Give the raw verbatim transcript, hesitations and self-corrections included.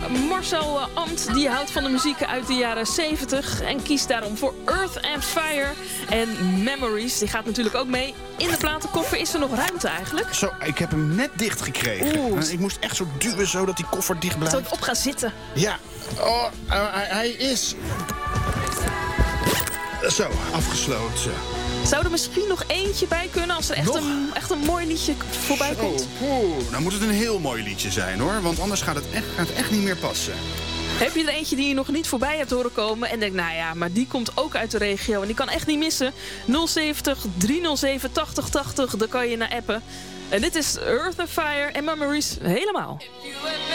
Marcel uh, Amt die houdt van de muziek uit de jaren zeventig en kiest daarom voor Earth and Fire en Memories. Die gaat natuurlijk ook mee. In de platenkoffer is er nog ruimte eigenlijk. Zo, ik heb hem net dicht gekregen. Oeh. Ik moest echt zo duwen zodat die koffer dicht blijft. Zal ik op gaan zitten? Ja. Oh, uh, hij, hij is... Zo, afgesloten. Zou er misschien nog eentje bij kunnen als er echt, een, echt een mooi liedje voorbij Zo, komt? oeh. Nou moet het een heel mooi liedje zijn hoor, want anders gaat het echt, gaat het echt niet meer passen. Heb je er eentje die je nog niet voorbij hebt horen komen en denkt, nou ja, maar die komt ook uit de regio en die kan echt niet missen? nul zeventig, driehonderdzeven, tachtig tachtig, daar kan je naar appen. En dit is Earth and Fire en Memories helemaal.